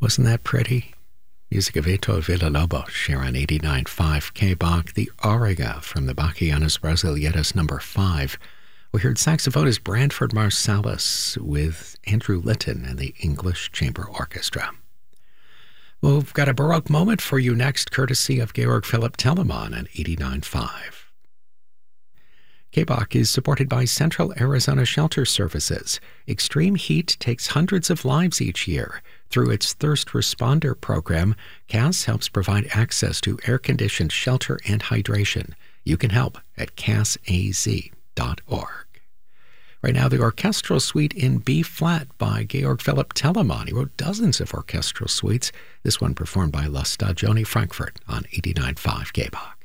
Wasn't that pretty? Music of Heitor Villa-Lobos here on 89.5 K-Bach, the Auriga from the Bachianas Brasileiras number 5. We heard saxophonist Branford Marsalis with Andrew Litton and the English Chamber Orchestra. Well, we've got a Baroque moment for you next, courtesy of Georg Philipp Telemann on 89.5. K-Bach is supported by Central Arizona Shelter Services. Extreme heat takes hundreds of lives each year. Through its Thirst Responder program, CAS helps provide access to air-conditioned shelter and hydration. You can help at casaz.org. Right now, the orchestral suite in B-flat by Georg Philipp Telemann. He wrote dozens of orchestral suites. This one performed by La Stagione Frankfurt on 89.5 K-Bach.